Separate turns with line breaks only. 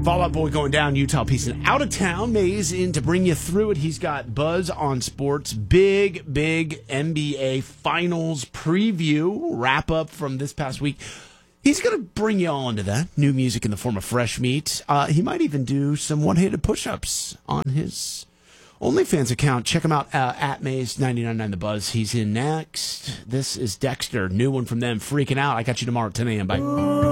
Fall Out Boy going down, Utah piecing out of town. Mays in to bring you through it. He's got Buzz on Sports. Big NBA Finals preview, wrap up from this past week. He's going to bring you all into that. New music in the form of fresh meat. He might even do some one-handed push-ups on his OnlyFans account. Check him out at Mays999 The Buzz. He's in next. This is Dexter. New one from them. Freaking Out. I got you tomorrow at 10 a.m. Bye.